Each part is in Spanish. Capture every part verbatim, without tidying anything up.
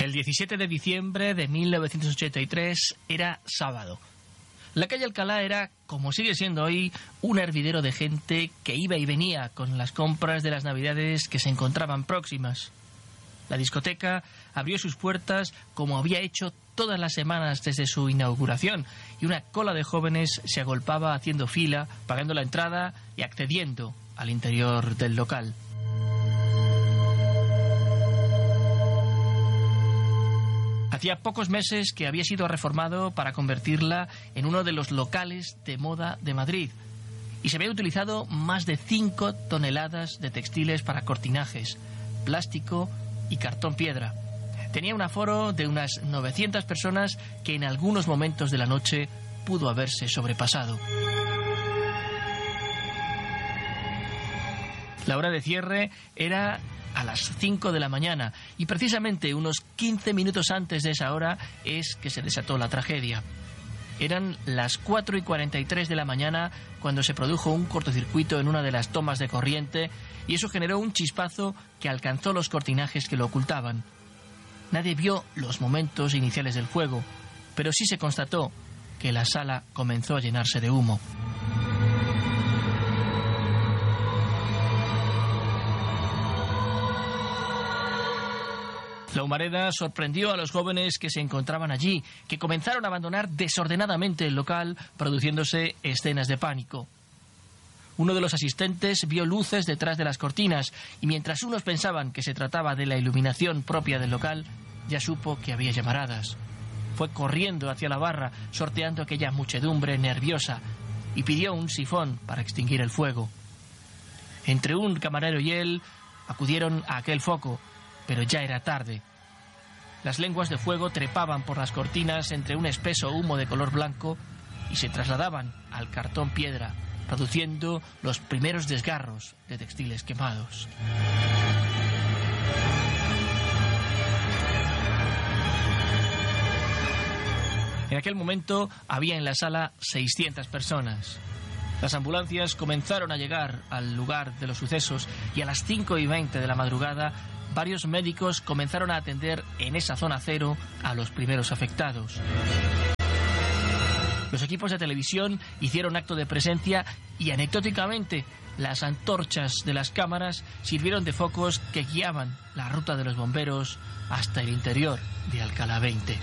El diecisiete de diciembre de mil novecientos ochenta y tres era sábado. La calle Alcalá era, como sigue siendo hoy, un hervidero de gente que iba y venía con las compras de las Navidades que se encontraban próximas. La discoteca abrió sus puertas como había hecho todas las semanas desde su inauguración, y una cola de jóvenes se agolpaba haciendo fila, pagando la entrada y accediendo al interior del local. Hacía pocos meses que había sido reformado para convertirla en uno de los locales de moda de Madrid, y se había utilizado más de cinco toneladas de textiles para cortinajes, plástico y cartón piedra. Tenía un aforo de unas novecientas personas que en algunos momentos de la noche pudo haberse sobrepasado. La hora de cierre era a las cinco de la mañana, y precisamente unos quince minutos antes de esa hora es que se desató la tragedia. Eran las cuatro y cuarenta y tres de la mañana cuando se produjo un cortocircuito en una de las tomas de corriente, y eso generó un chispazo que alcanzó los cortinajes que lo ocultaban. Nadie vio los momentos iniciales del fuego, pero sí se constató que la sala comenzó a llenarse de humo. La humareda sorprendió a los jóvenes que se encontraban allí, que comenzaron a abandonar desordenadamente el local, produciéndose escenas de pánico. Uno de los asistentes vio luces detrás de las cortinas, y mientras unos pensaban que se trataba de la iluminación propia del local, ya supo que había llamaradas. Fue corriendo hacia la barra, sorteando aquella muchedumbre nerviosa, y pidió un sifón para extinguir el fuego. Entre un camarero y él acudieron a aquel foco, pero ya era tarde. Las lenguas de fuego trepaban por las cortinas entre un espeso humo de color blanco y se trasladaban al cartón piedra, produciendo los primeros desgarros de textiles quemados. En aquel momento había en la sala seiscientas personas. Las ambulancias comenzaron a llegar al lugar de los sucesos, y a las cinco y veinte de la madrugada varios médicos comenzaron a atender en esa zona cero a los primeros afectados. Los equipos de televisión hicieron acto de presencia y, anecdóticamente, las antorchas de las cámaras sirvieron de focos que guiaban la ruta de los bomberos hasta el interior de Alcalá veinte.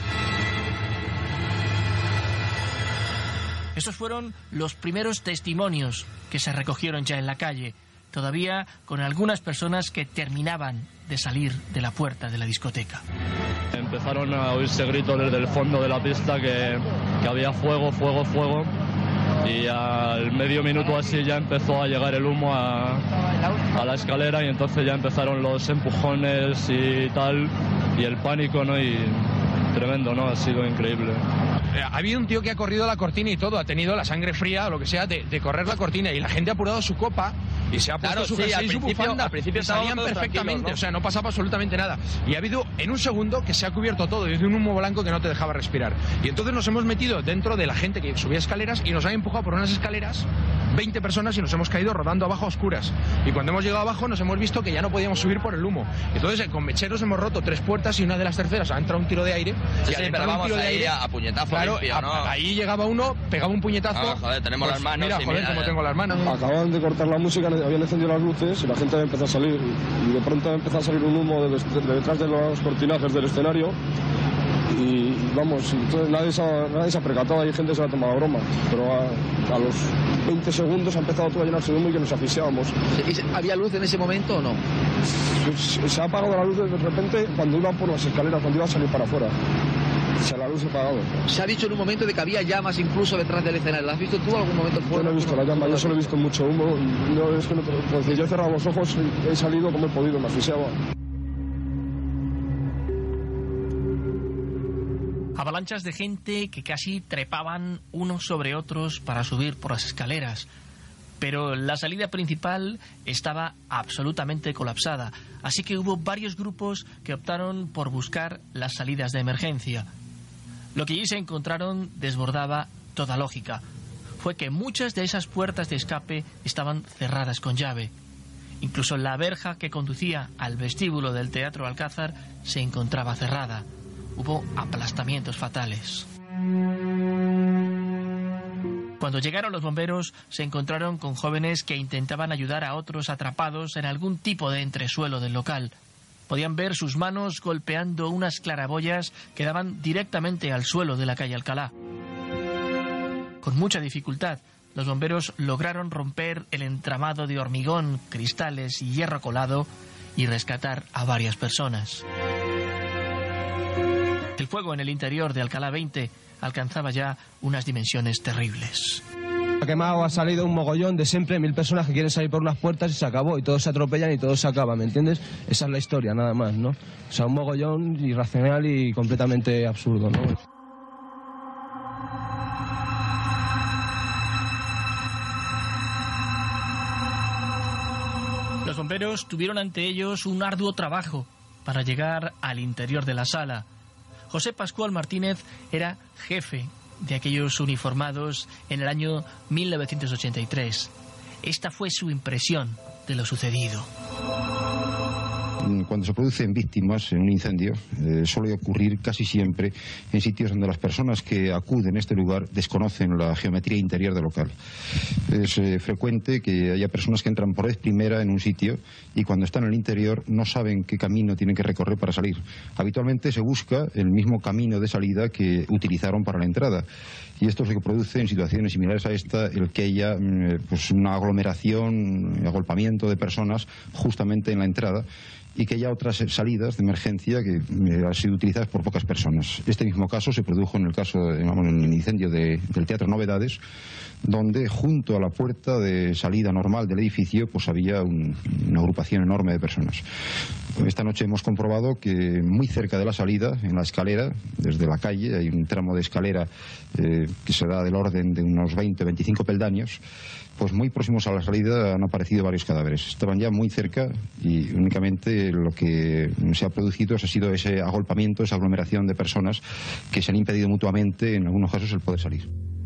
Estos fueron los primeros testimonios que se recogieron ya en la calle, todavía con algunas personas que terminaban de salir de la puerta de la discoteca. Empezaron a oírse gritos desde el fondo de la pista que, que había fuego, fuego, fuego, y al medio minuto así ya empezó a llegar el humo a, a la escalera, y entonces ya empezaron los empujones y tal, y el pánico, ¿no? Y tremendo, ¿no? Ha sido increíble. Ha habido un tío que ha corrido la cortina y todo, ha tenido la sangre fría o lo que sea de, de correr la cortina, y la gente ha apurado su copa y se ha puesto claro, su sí, jersey y su bufanda, al principio y salían perfectamente, ¿no? O sea, no pasaba absolutamente nada. Y ha habido en un segundo que se ha cubierto todo desde un humo blanco que no te dejaba respirar. Y entonces nos hemos metido dentro de la gente que subía escaleras y nos han empujado por unas escaleras veinte personas y nos hemos caído rodando abajo a oscuras. Y cuando hemos llegado abajo nos hemos visto que ya no podíamos subir por el humo. Entonces con mecheros hemos roto tres puertas y una de las terceras ha entrado un tiro de aire. Sí, y sí, pero vamos ahí aire, a puñetazo claro, limpio, ¿no? A, ahí llegaba uno, pegaba un puñetazo. Ah, joder, tenemos pues, las manos. Mira, joder, mira, como ya. tengo las manos. Acababan de cortar la música, habían encendido las luces y la gente empezó a salir. Y de pronto empezó a salir un humo de, de, de detrás de los cortinajes del escenario. Y vamos, entonces nadie se, ha, nadie se ha percatado, hay gente que se ha tomado broma. Pero a, a los veinte segundos ha empezado todo a llenarse de humo y que nos asfixiábamos. ¿Había luz en ese momento o no? Se, se ha apagado la luz de repente cuando iba por las escaleras, cuando iba a salir para afuera. Se la luz se ha apagado. Se ha dicho en un momento de que había llamas incluso detrás del escenario. ¿Lo has visto tú en algún momento? Yo no he visto la llama, yo solo he visto mucho humo. No, es que no, pues yo he cerrado los ojos y he salido como he podido, me asfixiaba. Avalanchas de gente que casi trepaban unos sobre otros para subir por las escaleras. Pero la salida principal estaba absolutamente colapsada, así que hubo varios grupos que optaron por buscar las salidas de emergencia. Lo que allí se encontraron desbordaba toda lógica. Fue que muchas de esas puertas de escape estaban cerradas con llave. Incluso la verja que conducía al vestíbulo del Teatro Alcázar se encontraba cerrada. Hubo aplastamientos fatales. Cuando llegaron los bomberos, se encontraron con jóvenes que intentaban ayudar a otros atrapados en algún tipo de entresuelo del local. Podían ver sus manos golpeando unas claraboyas que daban directamente al suelo de la calle Alcalá. Con mucha dificultad, los bomberos lograron romper el entramado de hormigón, cristales y hierro colado y rescatar a varias personas. El fuego en el interior de Alcalá veinte alcanzaba ya unas dimensiones terribles. Ha quemado, ha salido un mogollón de siempre, mil personas que quieren salir por unas puertas y se acabó, y todos se atropellan y todo se acaba, ¿me entiendes? Esa es la historia, nada más, ¿no? O sea, un mogollón irracional y completamente absurdo, ¿no? Los bomberos tuvieron ante ellos un arduo trabajo para llegar al interior de la sala. José Pascual Martínez era jefe de aquellos uniformados en el año mil novecientos ochenta y tres. Esta fue su impresión de lo sucedido. Cuando se producen víctimas en un incendio, eh, suele ocurrir casi siempre en sitios donde las personas que acuden a este lugar desconocen la geometría interior del local. Es eh, frecuente que haya personas que entran por vez primera en un sitio y cuando están en el interior no saben qué camino tienen que recorrer para salir. Habitualmente se busca el mismo camino de salida que utilizaron para la entrada. Y esto es lo que produce en situaciones similares a esta el que haya eh, pues una aglomeración, un agolpamiento de personas justamente en la entrada y que haya otras salidas de emergencia que eh, han sido utilizadas por pocas personas. Este mismo caso se produjo en el caso, digamos, en el incendio de, del Teatro Novedades, donde junto a la puerta de salida normal del edificio pues había un, una agrupación enorme de personas. Esta noche hemos comprobado que muy cerca de la salida, en la escalera, desde la calle, hay un tramo de escalera eh, que se da del orden de unos veinte o veinticinco peldaños, pues muy próximos a la salida han aparecido varios cadáveres. Estaban ya muy cerca y únicamente lo que se ha producido ha sido ese agolpamiento, esa aglomeración de personas que se han impedido mutuamente, en algunos casos, el poder salir.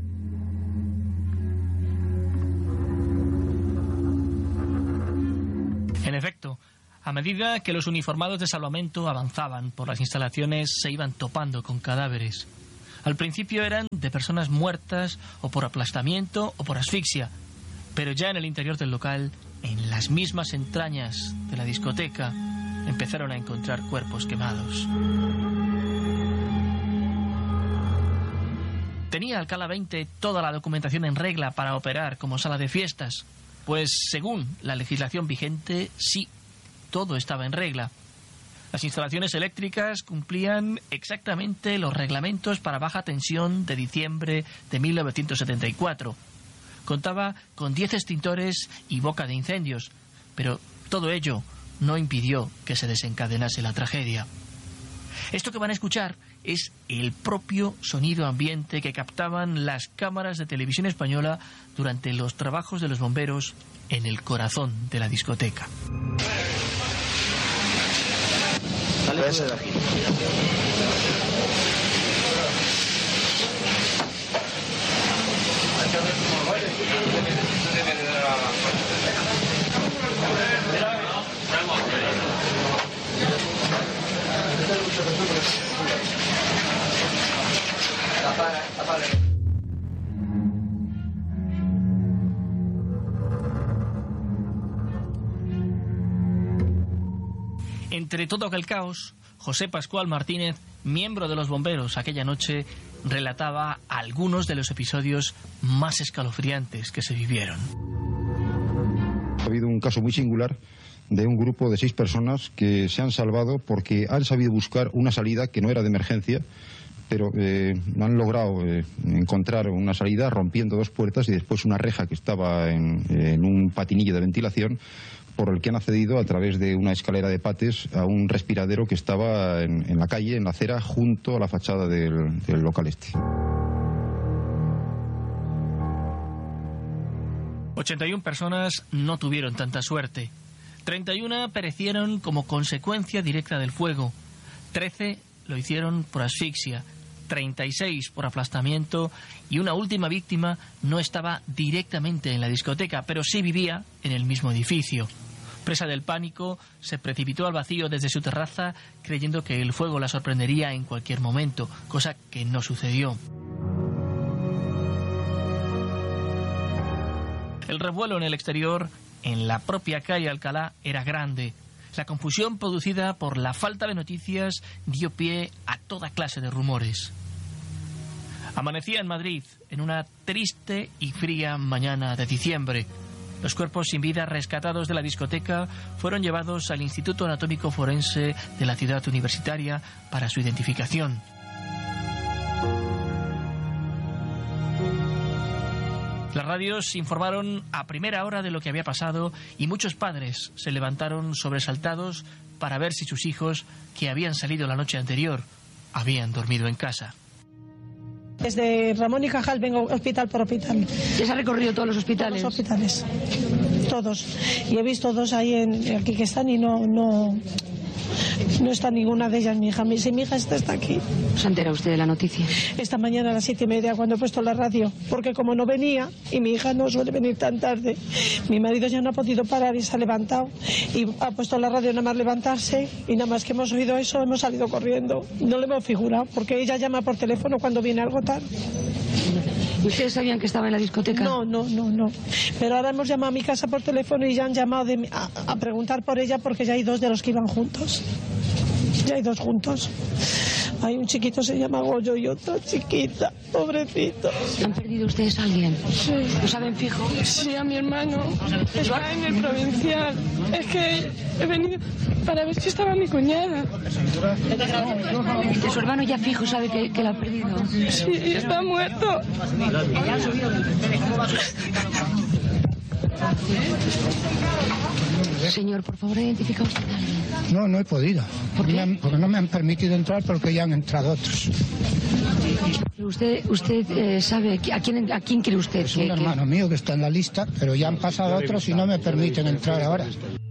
En efecto, a medida que los uniformados de salvamento avanzaban por las instalaciones, se iban topando con cadáveres. Al principio eran de personas muertas o por aplastamiento o por asfixia, pero ya en el interior del local, en las mismas entrañas de la discoteca, empezaron a encontrar cuerpos quemados. ¿Tenía Alcalá veinte toda la documentación en regla para operar como sala de fiestas? Pues según la legislación vigente, sí, todo estaba en regla. Las instalaciones eléctricas cumplían exactamente los reglamentos para baja tensión de diciembre de mil novecientos setenta y cuatro. Contaba con diez extintores y boca de incendios, pero todo ello no impidió que se desencadenase la tragedia. Esto que van a escuchar es el propio sonido ambiente que captaban las cámaras de televisión española durante los trabajos de los bomberos en el corazón de la discoteca. Entre todo aquel caos, José Pascual Martínez, miembro de los bomberos aquella noche, relataba algunos de los episodios más escalofriantes que se vivieron. Ha habido un caso muy singular de un grupo de seis personas que se han salvado porque han sabido buscar una salida que no era de emergencia, pero eh, han logrado eh, encontrar una salida rompiendo dos puertas y después una reja que estaba en, en un patinillo de ventilación, por el que han accedido a través de una escalera de pates a un respiradero que estaba en, en la calle, en la acera, junto a la fachada del, del local este. ochenta y una personas no tuvieron tanta suerte. treinta y uno perecieron como consecuencia directa del fuego. trece lo hicieron por asfixia. treinta y seis por aplastamiento y una última víctima no estaba directamente en la discoteca, pero sí vivía en el mismo edificio. Presa del pánico, se precipitó al vacío desde su terraza, creyendo que el fuego la sorprendería en cualquier momento, cosa que no sucedió. El revuelo en el exterior, en la propia calle Alcalá, era grande. La confusión producida por la falta de noticias dio pie a toda clase de rumores. Amanecía en Madrid en una triste y fría mañana de diciembre. Los cuerpos sin vida rescatados de la discoteca fueron llevados al Instituto Anatómico Forense de la ciudad universitaria para su identificación. Las radios informaron a primera hora de lo que había pasado y muchos padres se levantaron sobresaltados para ver si sus hijos, que habían salido la noche anterior, habían dormido en casa. Desde Ramón y Cajal vengo hospital por hospital. ¿Ya se ha recorrido todos los hospitales? Todos los hospitales, todos. Y he visto dos ahí en, aquí que están y no, no, no está ninguna de ellas mi hija. Mi, si mi hija está, está aquí. ¿Se entera usted de la noticia? Esta mañana a las siete y media cuando he puesto la radio, porque como no venía y mi hija no suele venir tan tarde, mi marido ya no ha podido parar y se ha levantado y ha puesto la radio nada más levantarse y nada más que hemos oído eso hemos salido corriendo. No le hemos figurado porque ella llama por teléfono cuando viene algo tarde. ¿Y ustedes sabían que estaba en la discoteca? No, no, no, no. Pero ahora hemos llamado a mi casa por teléfono y ya han llamado de mi, a, a preguntar por ella porque ya hay dos de los que iban juntos. Ya hay dos juntos. Hay un chiquito se llama Goyo y otra chiquita, pobrecito. ¿Han perdido ustedes a alguien? Sí. ¿Lo saben fijo? Sí, a mi hermano. Está en el provincial. Es que he venido para ver si estaba mi cuñada. ¿Y su hermano ya fijo sabe que, que la ha perdido? Sí, está muerto. Señor, por favor, identifica usted a alguien. No, no he podido. ¿Por qué? Me han- porque no me han permitido entrar porque ya han entrado otros. ¿Usted, usted eh, sabe a quién, a quién cree usted? Es que- un que- hermano mío que está en la lista, pero ya han pasado otros y no me permiten entrar ahora.